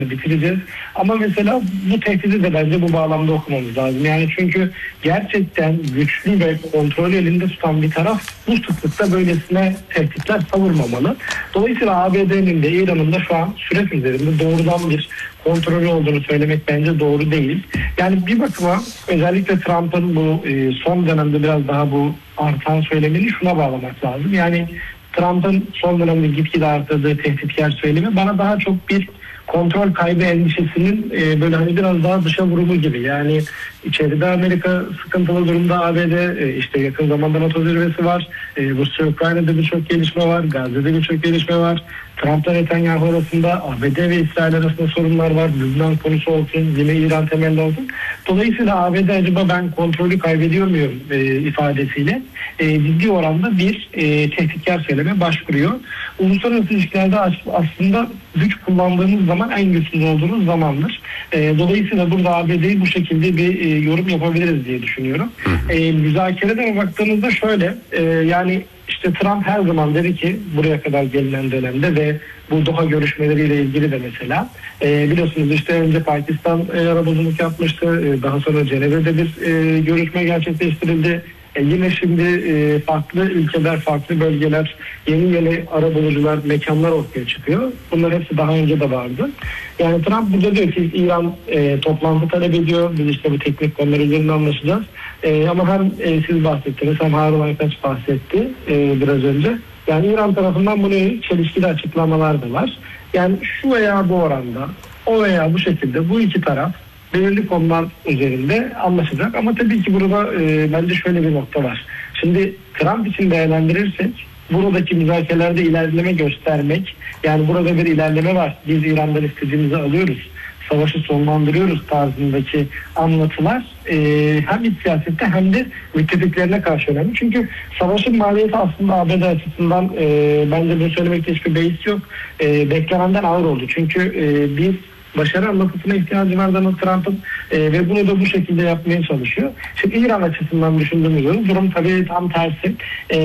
bitireceğiz. Ama mesela bu tehdidi de bence bu bağlamda okumamız lazım. Yani çünkü gerçekten güçlü ve kontrolü elinde tutan bir taraf bu sıklıkta böylesine tehditler savurmamalı. Dolayısıyla ABD'nin de İran'ın da şu an süreç üzerinde doğrudan bir kontrolü olduğunu söylemek bence doğru değil. Yani bir bakıma özellikle Trump'ın bu son dönemde biraz daha bu artan söylemini şuna bağlamak lazım. Yani Trump'ın son dönemde gitgide arttırdığı tehditkar söylemi bana daha çok bir kontrol kaybı endişesinin böyle hani biraz daha dışa vurumu gibi. Yani içeride Amerika sıkıntılı durumda, ABD işte yakın zamanda NATO zirvesi var. Rusya Ukrayna'da birçok gelişme var. Gazze'de birçok gelişme var. Trump'la Netanyahu arasında, ABD ve İsrail arasında sorunlar var. Lübnan konusu olsun, yine İran temelli olsun. Dolayısıyla ABD acaba ben kontrolü kaybediyor muyum ifadesiyle ciddi oranda bir tehditkar söyleme başvuruyor. Uluslararası ilişkilerde aslında güç kullandığınız zaman en güçsüz olduğunuz zamandır. Dolayısıyla burada ABD'yi bu şekilde bir yorum yapabiliriz diye düşünüyorum. Müzakerelere baktığınızda şöyle yani işte Trump her zaman dedi ki buraya kadar gelinen dönemde ve bu Doha görüşmeleriyle ilgili de mesela biliyorsunuz işte önce Pakistan arabuluculuk yapmıştı. Daha sonra Cenevre'de bir görüşme gerçekleştirildi. Yine şimdi farklı ülkeler, farklı bölgeler, yeni arabulucular, mekanlar ortaya çıkıyor. Bunlar hepsi daha önce de vardı. Yani Trump burada diyor ki İran toplantı talep ediyor. Biz işte bu teknik konular üzerinde anlaşacağız. Ama hem siz bahsettiniz hem Harun Aytaç bahsetti biraz önce. Yani İran tarafından bunu çelişkili açıklamalar da var. Yani şu veya bu oranda, o veya bu şekilde bu iki taraf belirli konular üzerinde anlaşacak. Ama tabii ki burada bence şöyle bir nokta var. Şimdi Trump için değerlendirirsek buradaki müzakerelerde ilerleme göstermek, yani burada bir ilerleme var, biz İran'dan istediğimizi alıyoruz, savaşı sonlandırıyoruz tarzındaki anlatılar hem iç siyasette hem de müttefiklerine karşı önemli. Çünkü savaşın maliyeti aslında ABD açısından bence bunu söylemekte hiçbir beis yok. Beklenenden ağır oldu. Çünkü biz başarı anlatısına ihtiyacı var Donald Trump'ın ve bunu da bu şekilde yapmaya çalışıyor. Şimdi İran açısından düşündüğümüz durum tabii tam tersi.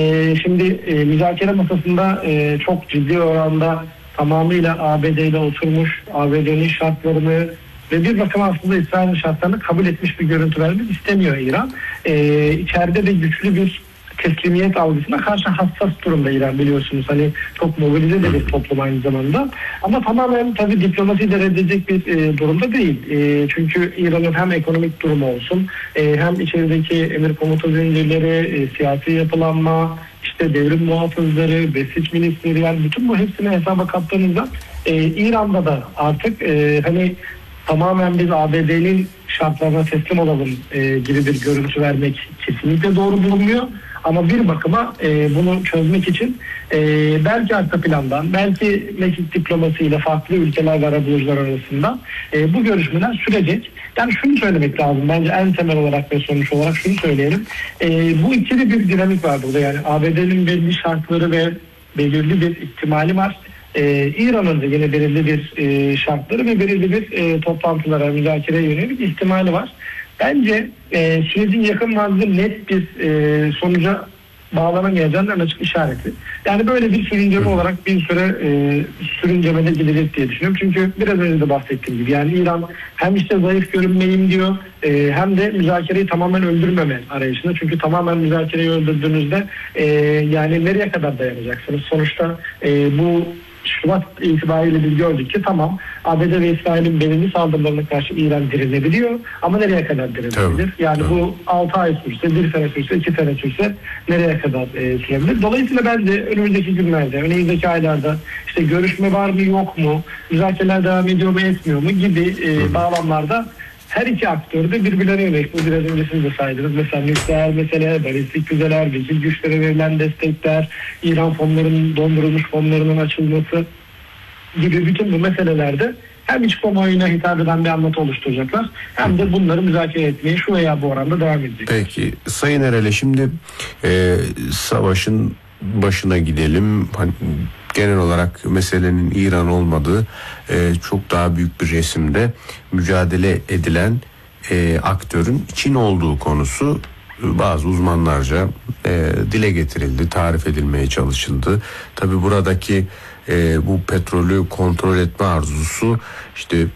Şimdi müzakere masasında çok ciddi oranda tamamıyla ABD ile oturmuş, ABD'nin şartlarını ve bir bakıma aslında İsrail'in şartlarını kabul etmiş bir görüntü vermek istemiyor İran. İçeride de güçlü bir teslimiyet algısına karşı hassas durumda İran, biliyorsunuz. Hani çok mobilize de bir toplum aynı zamanda. Ama tamamen tabii diplomasiyi de reddedecek bir durumda değil. Çünkü İran'ın hem ekonomik durumu olsun, hem içerideki emir komuta zincirleri, siyasi yapılanma, işte devrim muhafızları, Beşik milisleri, yani bütün bu hepsini hesaba kattığınızda İran'da da artık hani tamamen biz ABD'nin şartlarına teslim olalım gibi bir görüntü vermek kesinlikle doğru bulunmuyor. Ama bir bakıma bunu çözmek için belki arka plandan, belki mekik diplomasiyle farklı ülkeler ve arabulucular arasında bu görüşmeler sürecek. Yani şunu söylemek lazım. Bence en temel olarak ve sonuç olarak şunu söyleyelim. Bu ikili bir dinamik var burada. Yani ABD'nin belli şartları ve belirli bir ihtimali var. İran'ın da yine belirli bir şartları ve belirli bir toplantılara, müzakereye yönelik ihtimali var. Bence sürecin yakın vadede net bir sonuca bağlanamayacağının en açık işareti. Yani böyle bir sürünceme olarak bir süre sürüncemede gidecek diye düşünüyorum. Çünkü biraz önce de bahsettiğim gibi yani İran hem işte zayıf görünmeyeyim diyor hem de müzakereyi tamamen öldürmeme arayışında. Çünkü tamamen müzakereyi öldürdüğünüzde yani nereye kadar dayanacaksınız? Sonuçta bu Şubat itibariyle biz gördük ki tamam ABD ve İsrail'in belirli saldırılarına karşı İran direnebiliyor ama nereye kadar direnebilir? Yani bu 6 ay sürse, 1 sene sürse, 2 sene sürse nereye kadar sürebilir? Dolayısıyla bence önümüzdeki günlerde, önümüzdeki aylarda işte görüşme var mı yok mu, müzakereler devam ediyor mu etmiyor mu gibi bağlamlarda her iki aktör de birbirlerine yönelik. Bu biraz önce siz de saydınız. Mesela nükleer mesele, balistik füzeler, vekil güçlere verilen destekler, İran fonlarının, dondurulmuş fonlarının açılması gibi bütün bu meselelerde hem iç kamuoyuna hitap eden bir anlatı oluşturacaklar hem de bunları müzakere etmeye şu veya bu oranda devam edecek. Peki Sayın Erel'e şimdi savaşın başına gidelim. Hani genel olarak meselenin İran olmadığı çok daha büyük bir resimde mücadele edilen aktörün Çin olduğu konusu bazı uzmanlarca dile getirildi, tarif edilmeye çalışıldı. Tabii buradaki bu petrolü kontrol etme arzusu işte